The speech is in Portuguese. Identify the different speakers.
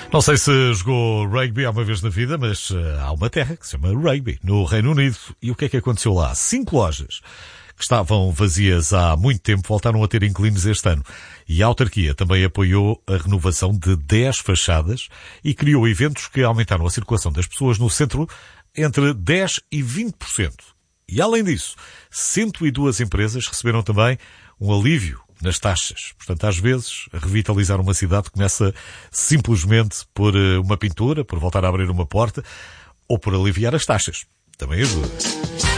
Speaker 1: Não sei se jogou rugby alguma vez na vida, mas há uma terra que se chama Rugby, no Reino Unido. E o que é que aconteceu lá? 5 lojas que estavam vazias há muito tempo voltaram a ter inquilinos este ano. E a autarquia também apoiou a renovação de 10 fachadas e criou eventos que aumentaram a circulação das pessoas no centro entre 10% e 20%. E além disso, 102 empresas receberam também um alívio nas taxas. Portanto, às vezes, revitalizar uma cidade começa simplesmente por uma pintura, por voltar a abrir uma porta ou por aliviar as taxas. Também ajuda.